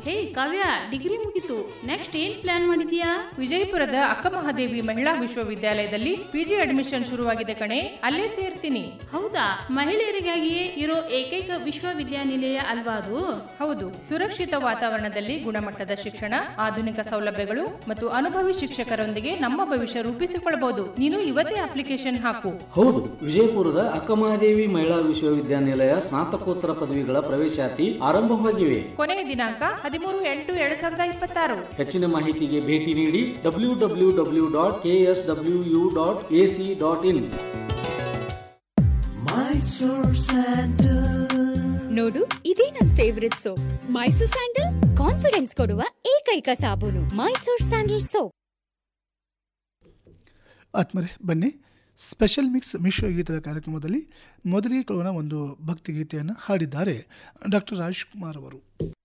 ಹೇ ಕಾವ್ಯ, degree ಮುಗಿತು, next ಏನ್ plan ಮಾಡಿದ್ಯಾ? ವಿಜಯಪುರದ ಅಕ್ಕಮಹಾದೇವಿ ಮಹಿಳಾ ವಿಶ್ವವಿದ್ಯಾಲಯದಲ್ಲಿ ಪಿಜಿ ಅಡ್ಮಿಷನ್ ಶುರುವಾಗಿದೆ ಕಣೆ, ಅಲ್ಲೇ ಸೇರ್ತೀನಿ. ಹೌದಾ? ಮಹಿಳೆಯರಿಗಾಗಿಯೇ ಇರೋ ಏಕೈಕ ವಿಶ್ವವಿದ್ಯಾನಿಲಯ ಅಲ್ವಾ ಅದು? ಹೌದು, ಸುರಕ್ಷಿತ ವಾತಾವರಣದಲ್ಲಿ ಗುಣಮಟ್ಟದ ಶಿಕ್ಷಣ, ಆಧುನಿಕ ಸೌಲಭ್ಯಗಳು ಮತ್ತು ಅನುಭವಿ ಶಿಕ್ಷಕರೊಂದಿಗೆ ನಮ್ಮ ಭವಿಷ್ಯ ರೂಪಿಸಿಕೊಳ್ಳಬಹುದು. ನೀನು ಇವತ್ತೇ ಅಪ್ಲಿಕೇಶನ್ ಹಾಕು. ಹೌದು, ವಿಜಯಪುರದ ಅಕ್ಕಮಹಾದೇವಿ ಮಹಿಳಾ ವಿಶ್ವವಿದ್ಯಾನಿಲಯ ಸ್ನಾತಕೋತ್ತರ ಪದವಿಗಳ ಪ್ರವೇಶಾತಿ ಆರಂಭವಾಗಿವೆ. ಕೊನೆಯ ದಿನಾಂಕ 13/8/2026. ಹೆಚ್ಚಿನ ಮಾಹಿತಿಗೆ ಭೇಟಿ ನೀಡಿ www.kswu.ac.in. ನೋಡು, ಇದೇ ನನ್ favourite soap, Mysore sandal. Confidence ಕೊಡುವ ಏಕೈಕ ಸಾಬೂನು ಮೈಸೂರ್ ಸ್ಯಾಂಡಲ್ ಸೋಪ್. ಆತ್ಮರೆ ಬನ್ನಿ, ಸ್ಪೆಷಲ್ ಮಿಕ್ಸ್ ಮಿಶ್ರಗೀತದ ಕಾರ್ಯಕ್ರಮದಲ್ಲಿ ಮೊದಲಿಗೆ ಕೇಳೋಣ ಒಂದು ಭಕ್ತಿಗೀತೆಯನ್ನು ಹಾಡಿದ್ದಾರೆ ಡಾಕ್ಟರ್ ರಾಜ್ಕುಮಾರ್ ಅವರು.